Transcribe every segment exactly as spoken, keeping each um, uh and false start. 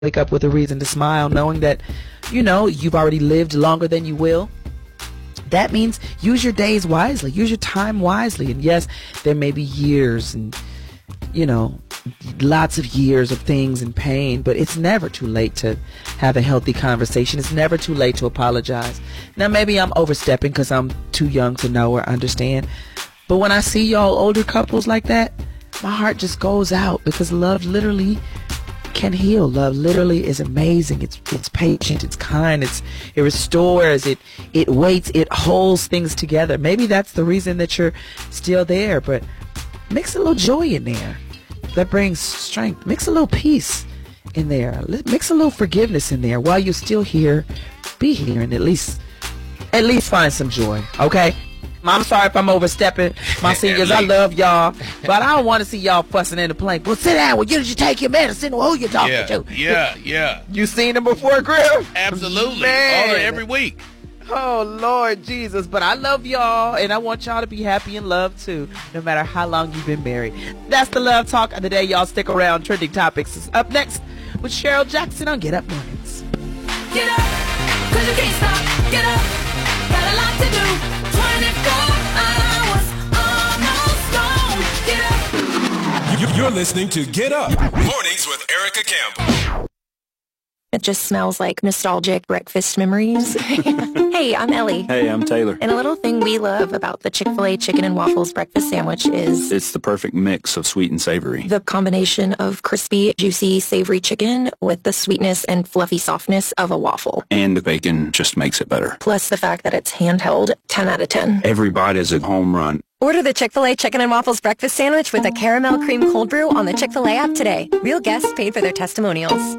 wake up with a reason to smile, knowing that, you know, you've already lived longer than you will. That means use your days wisely, use your time wisely. And yes, there may be years and, you know, lots of years of things and pain, but it's never too late to have a healthy conversation. It's never too late to apologize. Now, maybe I'm overstepping because I'm too young to know or understand, but when I see y'all older couples like that, my heart just goes out, because love literally can heal. Love literally is amazing. It's it's patient, it's kind, it's it restores, it it waits, it holds things together. Maybe that's the reason that you're still there, but mix a little joy in there. That brings strength. Mix a little peace in there. Mix a little forgiveness in there. While you're still here, be here and at least at least find some joy, okay? I'm sorry if I'm overstepping. My seniors, I love y'all, but I don't want to see y'all fussing in the plane. Well, sit down. Well, you did you take your medicine? Well, who you talking yeah, to? Yeah, yeah. You seen them before, Griff? Absolutely. Man. All every week. Oh, Lord Jesus. But I love y'all, and I want y'all to be happy and loved, too, no matter how long you've been married. That's the Love Talk of the day. Y'all stick around. Trending Topics is up next with Cheryl Jackson on Get Up Mornings. Get up, cause you can't stop. Get up, got a lot to do. twenty-four hours almost gone. Get up. You're listening to Get Up Mornings with Erica Campbell. It just smells like nostalgic breakfast memories. Hey, I'm Ellie. Hey, I'm Taylor. And a little thing we love about the Chick-fil-A Chicken and Waffles breakfast sandwich is It's the perfect mix of sweet and savory. the combination of crispy, juicy, savory chicken with the sweetness and fluffy softness of a waffle. And the bacon just makes it better. Plus the fact that it's handheld, ten out of ten. Every bite is a home run. Order the Chick-fil-A Chicken and Waffles breakfast sandwich with a caramel cream cold brew on the Chick-fil-A app today. Real guests paid for their testimonials.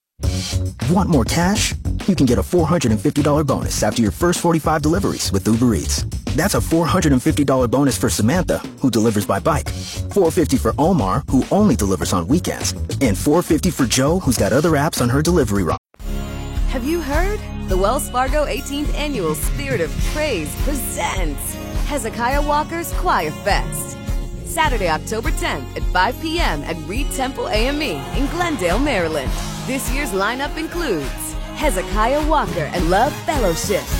Want more cash? You can get a four hundred fifty dollars bonus after your first forty-five deliveries with Uber Eats. That's a four hundred fifty dollars bonus for Samantha, who delivers by bike, four hundred fifty dollars for Omar, who only delivers on weekends, and four hundred fifty dollars for Joe, who's got other apps on her delivery route. Have you heard? The Wells Fargo eighteenth Annual Spirit of Praise presents Hezekiah Walker's Choir Fest. Saturday, October tenth at five p.m. at Reed Temple A M E in Glendale, Maryland. This year's lineup includes Hezekiah Walker and Love Fellowship,